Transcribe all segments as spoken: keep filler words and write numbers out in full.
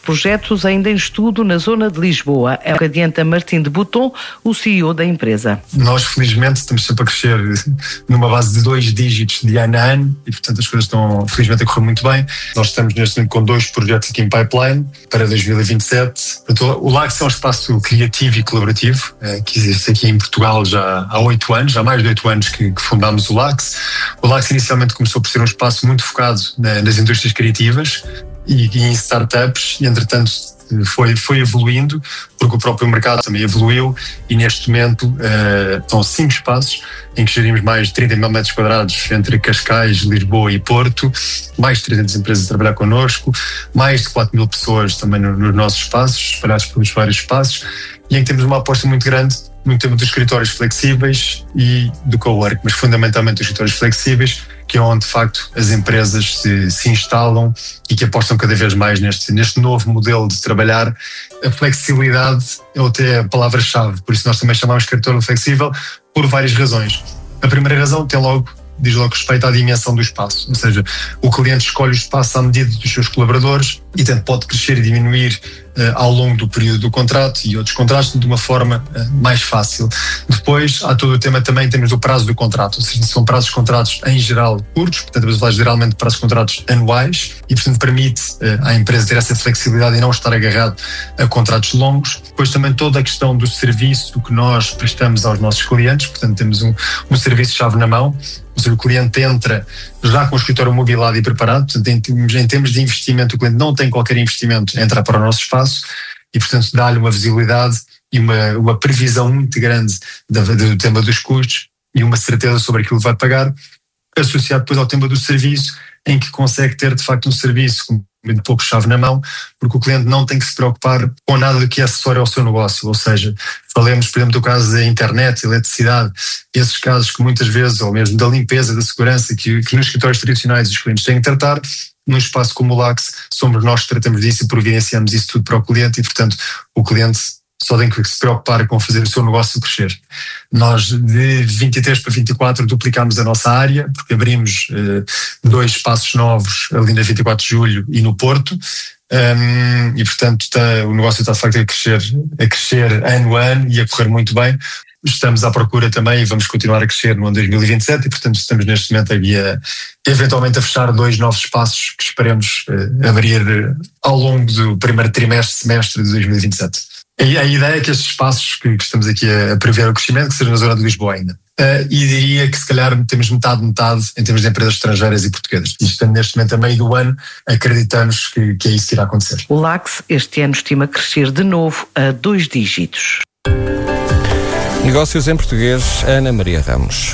Projetos ainda em estudo na zona de Lisboa. É o que adianta Martim de Botton, o C E O da empresa. Nós, felizmente, estamos sempre a crescer numa base de dois dígitos de ano a ano e, portanto, as coisas estão, felizmente, a correr muito bem. Nós estamos, neste momento, com dois projetos aqui em pipeline para dois mil e vinte e sete. Portanto, o Lax é um espaço criativo e colaborativo que existe aqui em Portugal já há oito anos, há mais de oito anos que, que fundámos o Lax. O Lax, inicialmente, começou por ser um espaço muito focado nas indústrias criativas e em startups, e entretanto foi, foi evoluindo, porque o próprio mercado também evoluiu, e neste momento uh, são cinco espaços em que gerimos mais de trinta mil metros quadrados entre Cascais, Lisboa e Porto, mais de trezentas empresas a trabalhar connosco, mais de quatro mil pessoas também no, nos nossos espaços, espalhados pelos vários espaços, e em que temos uma aposta muito grande no tema dos escritórios flexíveis e do cowork, mas fundamentalmente os escritórios flexíveis, que é onde de facto as empresas se, se instalam e que apostam cada vez mais neste, neste novo modelo de trabalhar. A flexibilidade é até a palavra-chave, por isso nós também chamamos escritório flexível por várias razões. A primeira razão tem logo, diz logo respeito à dimensão do espaço, ou seja, o cliente escolhe o espaço à medida dos seus colaboradores e tanto pode crescer e diminuir uh, ao longo do período do contrato e outros contratos de uma forma uh, mais fácil. Depois há todo o tema também, temos o prazo do contrato, ou seja, são prazos de contratos em geral curtos, portanto vamos falar geralmente de prazos de contratos anuais e portanto permite uh, à empresa ter essa flexibilidade e não estar agarrado a contratos longos. Depois também toda a questão do serviço que nós prestamos aos nossos clientes, portanto temos um, um serviço-chave na mão. Ou seja, o cliente entra já com o escritório mobilado e preparado, portanto, em, em termos de investimento, o cliente não tem qualquer investimento, entra para o nosso espaço e, portanto, dá-lhe uma visibilidade e uma, uma previsão muito grande do, do tema dos custos e uma certeza sobre aquilo que vai pagar, associado depois ao tema do serviço, em que consegue ter, de facto, um serviço com muito pouco chave na mão, porque o cliente não tem que se preocupar com nada do que é acessório ao seu negócio, ou seja, falemos, por exemplo, do caso da internet, eletricidade, esses casos que muitas vezes, ou mesmo da limpeza, da segurança, que, que nos escritórios tradicionais os clientes têm que tratar, num espaço como o Lax, somos nós que tratamos disso e providenciamos isso tudo para o cliente e, portanto, o cliente só tem que se preocupar com fazer o seu negócio crescer. Nós, de vinte e três para vinte e quatro, duplicámos a nossa área, porque abrimos eh, dois espaços novos ali na vinte e quatro de julho e no Porto, um, e portanto está, o negócio está de facto a crescer, a crescer ano a ano e a correr muito bem. Estamos à procura também e vamos continuar a crescer no ano dois mil e vinte e sete e, portanto, estamos neste momento aqui a, eventualmente a fechar dois novos espaços que esperemos eh, abrir ao longo do primeiro trimestre, semestre de dois mil e vinte e sete. A ideia é que estes espaços que estamos aqui a prever o crescimento, que seja na zona de Lisboa ainda. Uh, e diria que se calhar temos metade-metade em termos de empresas estrangeiras e portuguesas. E estando neste momento a meio do ano, acreditamos que, que é isso que irá acontecer. O Lax este ano estima crescer de novo a dois dígitos. Negócios em português, Ana Maria Ramos.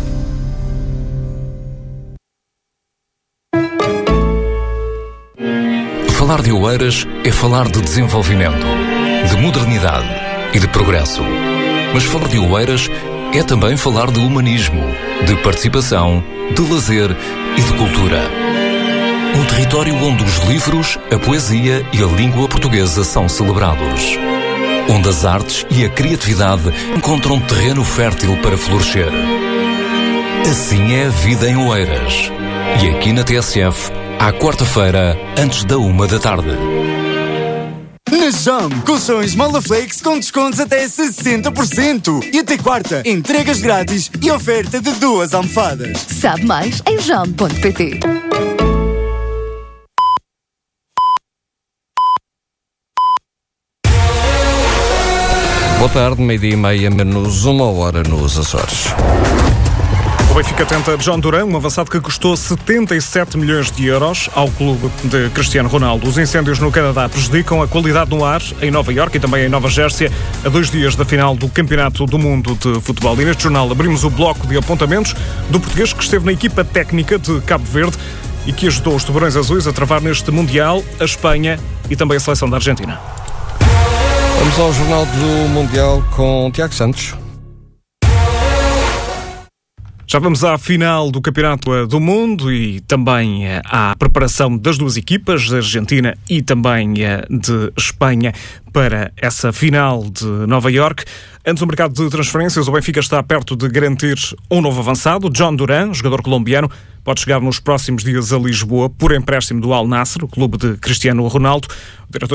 Falar de Oeiras é falar de desenvolvimento, de modernidade e de progresso. Mas falar de Oeiras é também falar de humanismo, de participação, de lazer e de cultura. Um território onde os livros, a poesia e a língua portuguesa são celebrados. Onde as artes e a criatividade encontram terreno fértil para florescer. Assim é a vida em Oeiras. E aqui na T S F, à quarta-feira, antes da uma da tarde. Na Jam, colchões Molaflex com descontos até sessenta por cento. E até quarta, entregas grátis e oferta de duas almofadas. Sabe mais em jam ponto pt. Boa tarde, meio-dia e meia, menos uma hora nos Açores. O Benfica tenta John Duran, um avançado que custou setenta e sete milhões de euros ao clube de Cristiano Ronaldo. Os incêndios no Canadá prejudicam a qualidade no ar em Nova Iorque e também em Nova Jersey, a dois dias da final do Campeonato do Mundo de Futebol. E neste jornal abrimos o bloco de apontamentos do português que esteve na equipa técnica de Cabo Verde e que ajudou os Tubarões Azuis a travar neste Mundial a Espanha e também a seleção da Argentina. Vamos ao Jornal do Mundial com Tiago Santos. Já vamos à final do Campeonato do Mundo e também à preparação das duas equipas, da Argentina e também de Espanha, para essa final de Nova Iorque. Antes do mercado de transferências, o Benfica está perto de garantir um novo avançado. John Duran, jogador colombiano, pode chegar nos próximos dias a Lisboa por empréstimo do Al Nassr, o clube de Cristiano Ronaldo. O diretor